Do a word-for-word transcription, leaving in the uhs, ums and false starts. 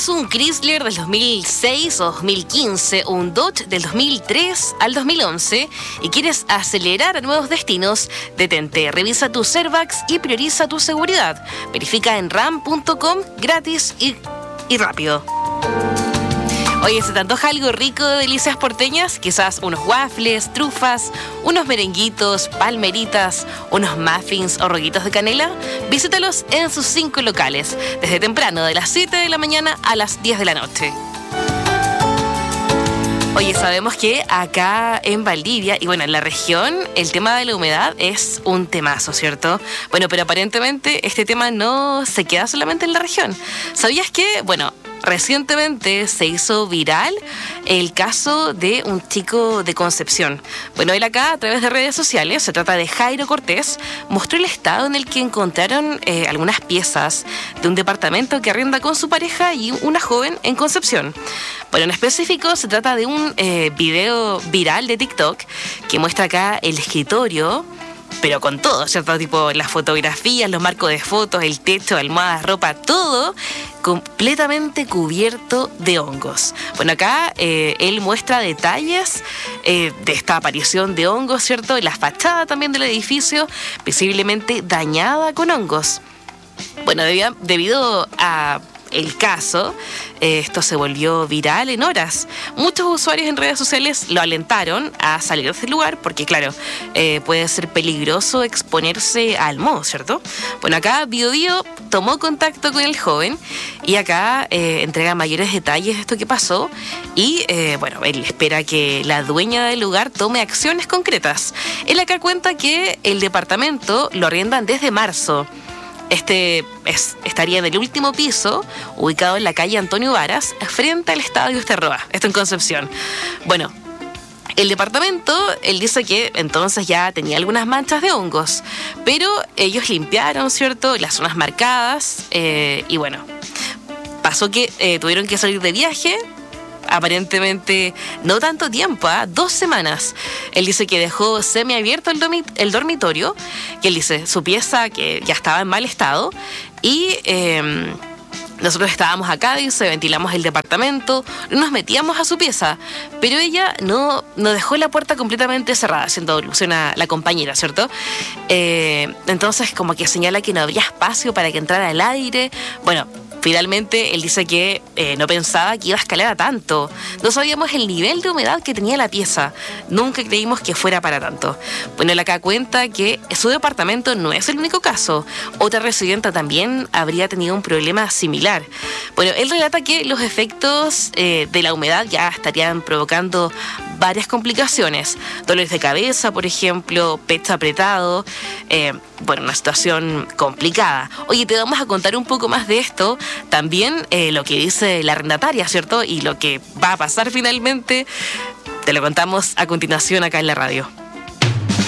¿Tienes un Chrysler del dos mil seis o dos mil quince o un Dodge del dos mil tres al dos mil once y quieres acelerar a nuevos destinos? Detente, revisa tus airbags y prioriza tu seguridad. Verifica en ram punto com gratis y, y rápido. Oye, ¿se te antoja algo rico de delicias porteñas? Quizás unos waffles, trufas, unos merenguitos, palmeritas, unos muffins o rollitos de canela. Visítalos en sus cinco locales, desde temprano, de las siete de la mañana a las diez de la noche. Oye, sabemos que acá en Valdivia, y bueno, en la región, el tema de la humedad es un temazo, ¿cierto? Bueno, pero aparentemente este tema no se queda solamente en la región. ¿Sabías que, bueno, recientemente se hizo viral el caso de un chico de Concepción? Bueno, él acá, a través de redes sociales, se trata de Jairo Cortés, mostró el estado en el que encontraron eh, algunas piezas de un departamento que arrienda con su pareja y una joven en Concepción. Bueno, en específico se trata de un eh, video viral de TikTok que muestra acá el escritorio, pero con todo, ¿cierto? Tipo las fotografías, los marcos de fotos, el techo, almohadas, ropa, todo completamente cubierto de hongos. Bueno, acá eh, él muestra detalles eh, de esta aparición de hongos, ¿cierto? Y la fachada también del edificio visiblemente dañada con hongos. Bueno, debido, debido a el caso, eh, esto se volvió viral en horas. Muchos usuarios en redes sociales lo alentaron a salir de ese lugar porque, claro, eh, puede ser peligroso exponerse al moho, ¿cierto? Bueno, acá Bio Bio tomó contacto con el joven y acá eh, entrega mayores detalles de esto que pasó y, eh, bueno, él espera que la dueña del lugar tome acciones concretas. Él acá cuenta que el departamento lo arriendan desde marzo. Este es, estaría en el último piso, ubicado en la calle Antonio Varas, frente al Estadio Esterroa, esto en Concepción. Bueno, el departamento, él dice que entonces ya tenía algunas manchas de hongos, pero ellos limpiaron, ¿cierto?, las zonas marcadas, eh, y bueno, pasó que eh, tuvieron que salir de viaje. Aparentemente no tanto tiempo, ¿eh? dos semanas. Él dice que dejó semiabierto el, dormi- el dormitorio, que él dice su pieza que ya estaba en mal estado y eh, nosotros estábamos acá, dice, ventilamos el departamento, nos metíamos a su pieza, pero ella no, no dejó la puerta completamente cerrada, haciendo alusión a la compañera, ¿cierto? Eh, entonces como que señala que no había espacio para que entrara el aire. Bueno, finalmente, él dice que eh, no pensaba que iba a escalar a tanto. No sabíamos el nivel de humedad que tenía la pieza. Nunca creímos que fuera para tanto. Bueno, él acá cuenta que su departamento no es el único caso. Otra residenta también habría tenido un problema similar. Bueno, él relata que los efectos eh, de la humedad ya estarían provocando varias complicaciones. Dolores de cabeza, por ejemplo, pecho apretado. Eh, bueno, una situación complicada. Oye, te vamos a contar un poco más de esto. También eh, lo que dice la arrendataria, ¿cierto? Y lo que va a pasar finalmente, te lo contamos a continuación acá en la radio.